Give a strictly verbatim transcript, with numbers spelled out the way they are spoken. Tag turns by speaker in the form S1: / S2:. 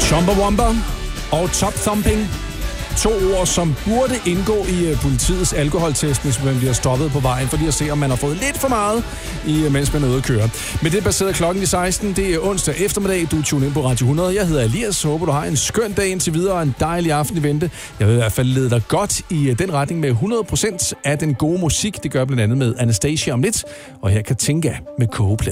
S1: Chumbawamba og top thumping. To ord, som burde indgå i politiets alkoholtest, hvis man bliver stoppet på vejen, fordi at se, om man har fået lidt for meget, mens man er ude at køre. Men det er baseret klokken i seksten. Det er onsdag eftermiddag. Du er tunet ind på Radio hundrede. Jeg hedder Elias. Håber, du har en skøn dag indtil videre og en dejlig aften i vente. Jeg vil i hvert fald lede dig godt i den retning med hundrede procent af den gode musik. Det gør blandt andet med Anastasia om lidt. Og her kan Tinga med Kogeplade.